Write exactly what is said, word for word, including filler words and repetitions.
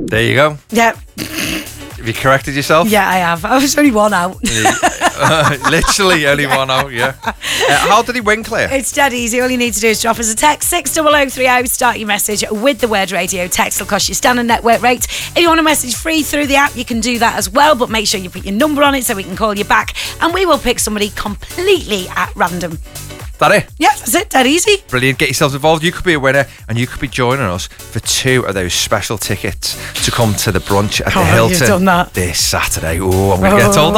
There you go. Yeah. Have you corrected yourself? Yeah, I have. I was only one out. Literally only one out, yeah. Uh, how did he win, Claire? It's dead easy. All you need to do is drop us a text, six oh oh three oh, start your message with the word radio. Text will cost you standard network rate. If you want a message free through the app, you can do that as well, but make sure you put your number on it so we can call you back, and we will pick somebody completely at random. That it? Yeah, that's it. Dead easy. Brilliant. Get yourselves involved. You could be a winner, and you could be joining us for two of those special tickets to come to the brunch at Oh, the Hilton you've done that. this Saturday. Oh, I'm going to get told that.